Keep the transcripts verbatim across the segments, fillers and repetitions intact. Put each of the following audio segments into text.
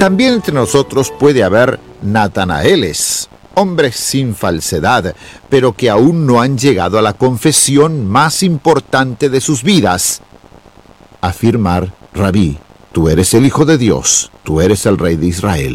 También entre nosotros puede haber Natanaeles, hombres sin falsedad, pero que aún no han llegado a la confesión más importante de sus vidas: afirmar: Rabí, tú eres el Hijo de Dios, tú eres el Rey de Israel.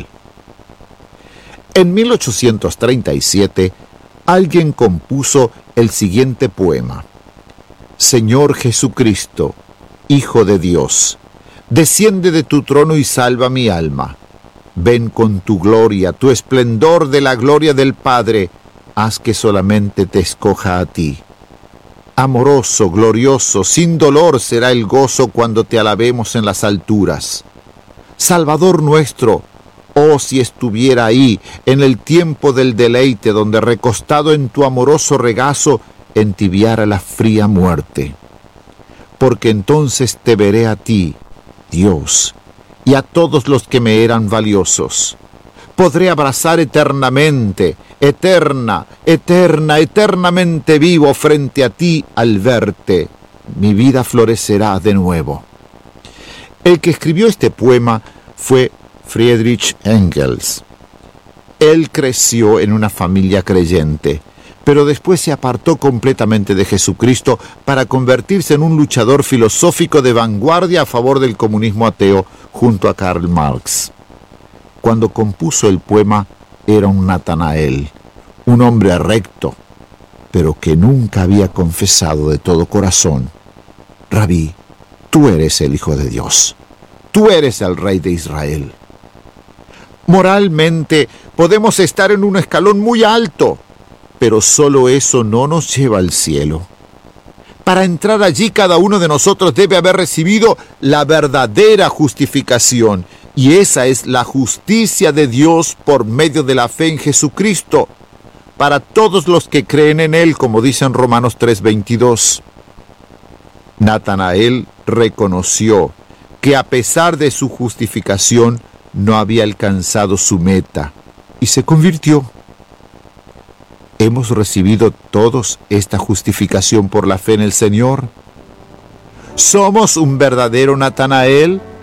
En mil ochocientos treinta y siete, alguien compuso el siguiente poema: Señor Jesucristo, Hijo de Dios, desciende de tu trono y salva mi alma. Ven con tu gloria, tu esplendor de la gloria del Padre, haz que solamente te escoja a ti. Amoroso, glorioso, sin dolor será el gozo cuando te alabemos en las alturas. Salvador nuestro, oh si estuviera ahí, en el tiempo del deleite, donde recostado en tu amoroso regazo, entibiara la fría muerte. Porque entonces te veré a ti, Dios, y a todos los que me eran valiosos. Podré abrazar eternamente, eterna, eterna, eternamente vivo frente a ti al verte. Mi vida florecerá de nuevo. El que escribió este poema fue Friedrich Engels. Él creció en una familia creyente, pero después se apartó completamente de Jesucristo para convertirse en un luchador filosófico de vanguardia a favor del comunismo ateo junto a Karl Marx. Cuando compuso el poema era un Natanael, un hombre recto, pero que nunca había confesado de todo corazón: Rabí, tú eres el Hijo de Dios, tú eres el Rey de Israel. Moralmente podemos estar en un escalón muy alto, pero solo eso no nos lleva al cielo. Para entrar allí, cada uno de nosotros debe haber recibido la verdadera justificación, y esa es la justicia de Dios por medio de la fe en Jesucristo, para todos los que creen en Él, como dice en Romanos tres veintidós. Natanael reconoció que a pesar de su justificación, no había alcanzado su meta, y se convirtió. ¿Hemos recibido todos esta justificación por la fe en el Señor? ¿Somos un verdadero Natanael?